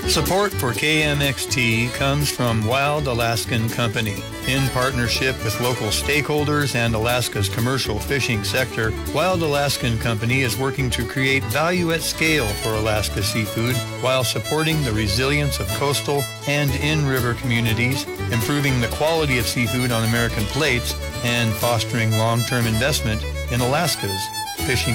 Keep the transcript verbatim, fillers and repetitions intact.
Support for K M X T comes from Wild Alaskan Company. In partnership with local stakeholders and Alaska's commercial fishing sector, Wild Alaskan Company is working to create value at scale for Alaska seafood while supporting the resilience of coastal and in-river communities, improving the quality of seafood on American plates, and fostering long-term investment in Alaska's fishing